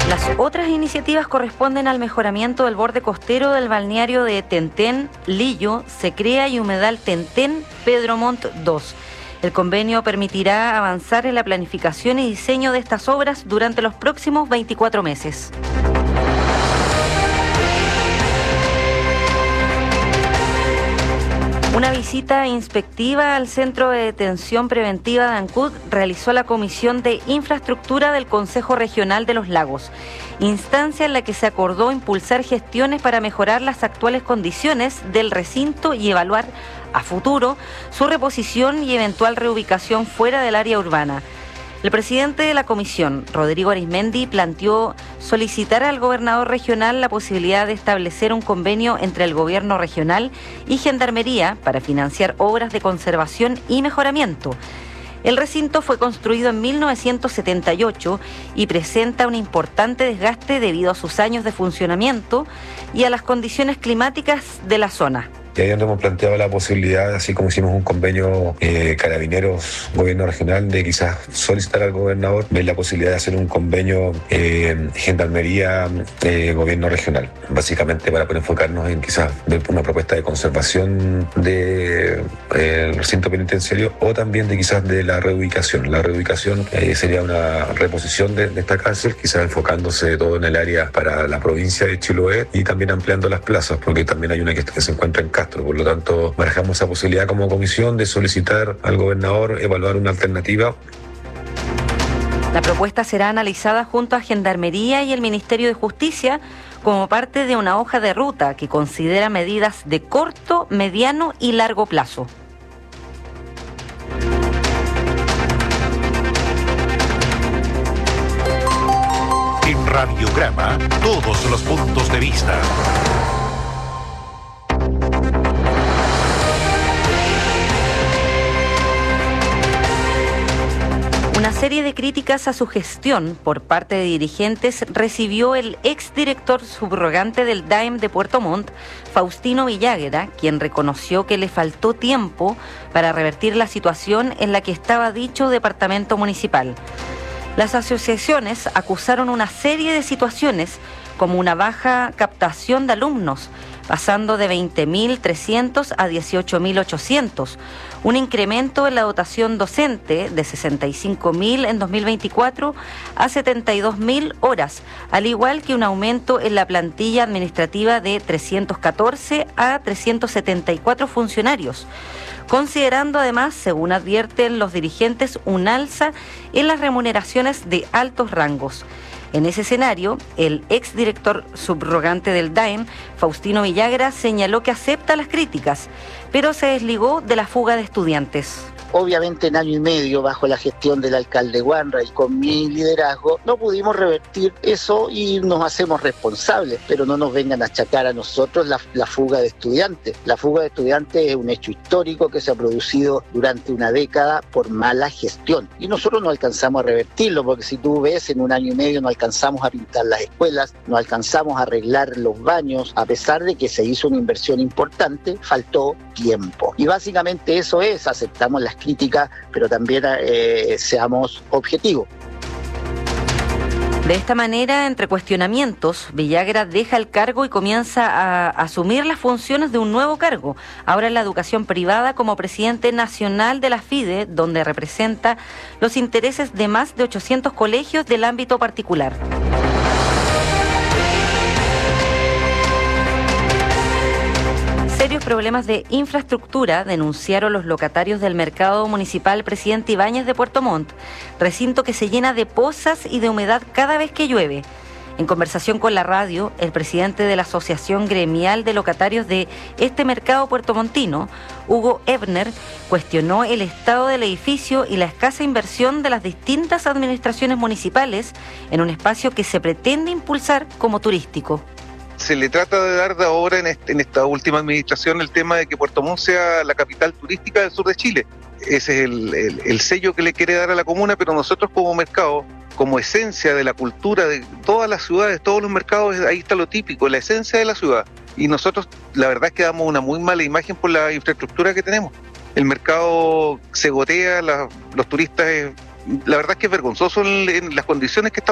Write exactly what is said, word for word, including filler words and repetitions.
Las otras iniciativas corresponden al mejoramiento del borde costero del balneario de Tentén, Lillo, Secrea y Humedal Tentén, Pedro Montt dos. El convenio permitirá avanzar en la planificación y diseño de estas obras durante los próximos veinticuatro meses. Una visita inspectiva al Centro de Detención Preventiva de Ancud realizó la Comisión de Infraestructura del Consejo Regional de los Lagos, instancia en la que se acordó impulsar gestiones para mejorar las actuales condiciones del recinto y evaluar a futuro su reposición y eventual reubicación fuera del área urbana. El presidente de la comisión, Rodrigo Arizmendi, planteó solicitar al gobernador regional la posibilidad de establecer un convenio entre el gobierno regional y Gendarmería para financiar obras de conservación y mejoramiento. El recinto fue construido en mil novecientos setenta y ocho y presenta un importante desgaste debido a sus años de funcionamiento y a las condiciones climáticas de la zona. Y ahí hemos planteado la posibilidad, así como hicimos un convenio eh, Carabineros, Gobierno Regional, de quizás solicitar al gobernador ver la posibilidad de hacer un convenio eh, Gendarmería, eh, Gobierno Regional, básicamente para poder enfocarnos en quizás ver una propuesta de conservación del de, eh, recinto penitenciario o también de quizás de la reubicación. La reubicación eh, sería una reposición de, de esta cárcel, quizás enfocándose todo en el área para la provincia de Chiloé y también ampliando las plazas, porque también hay una que, que se encuentra en Castro. Por lo tanto, barajamos esa posibilidad como comisión de solicitar al gobernador evaluar una alternativa. La propuesta será analizada junto a Gendarmería y el Ministerio de Justicia como parte de una hoja de ruta que considera medidas de corto, mediano y largo plazo. En Radiograma, todos los puntos de vista. Una serie de críticas a su gestión por parte de dirigentes recibió el exdirector subrogante del D A E M de Puerto Montt, Faustino Villagra, quien reconoció que le faltó tiempo para revertir la situación en la que estaba dicho departamento municipal. Las asociaciones acusaron una serie de situaciones como una baja captación de alumnos, pasando de veinte mil trescientos a dieciocho mil ochocientos, un incremento en la dotación docente de sesenta y cinco mil en dos mil veinticuatro a setenta y dos mil horas, al igual que un aumento en la plantilla administrativa de trescientos catorce a trescientos setenta y cuatro funcionarios, considerando además, según advierten los dirigentes, un alza en las remuneraciones de altos rangos. En ese escenario, el exdirector subrogante del D A E M, Faustino Villagra, señaló que acepta las críticas, pero se desligó de la fuga de estudiantes. Obviamente en año y medio, bajo la gestión del alcalde Wanra y con mi liderazgo, no pudimos revertir eso y nos hacemos responsables, pero no nos vengan a achacar a nosotros la, la fuga de estudiantes. La fuga de estudiantes es un hecho histórico que se ha producido durante una década por mala gestión y nosotros no alcanzamos a revertirlo, porque si tú ves, en un año y medio no alcanzamos a pintar las escuelas, no alcanzamos a arreglar los baños, a pesar de que se hizo una inversión importante, faltó tiempo. Y básicamente eso es, aceptamos las críticas, pero también eh, seamos objetivos. De esta manera, entre cuestionamientos, Villagra deja el cargo y comienza a asumir las funciones de un nuevo cargo, ahora en la educación privada como presidente nacional de la FIDE, donde representa los intereses de más de ochocientos colegios del ámbito particular. Serios problemas de infraestructura denunciaron los locatarios del mercado municipal Presidente Ibáñez de Puerto Montt, recinto que se llena de pozas y de humedad cada vez que llueve. En conversación con la radio, el presidente de la Asociación Gremial de Locatarios de este mercado puertomontino, Hugo Ebner, cuestionó el estado del edificio y la escasa inversión de las distintas administraciones municipales en un espacio que se pretende impulsar como turístico. Se le trata de dar de ahora en, este, en esta última administración el tema de que Puerto Montt sea la capital turística del sur de Chile. Ese es el, el, el sello que le quiere dar a la comuna, pero nosotros como mercado, como esencia de la cultura de todas las ciudades, todos los mercados, ahí está lo típico, la esencia de la ciudad. Y nosotros la verdad es que damos una muy mala imagen por la infraestructura que tenemos. El mercado se gotea, la, los turistas, la verdad es que es vergonzoso en, en las condiciones que estamos.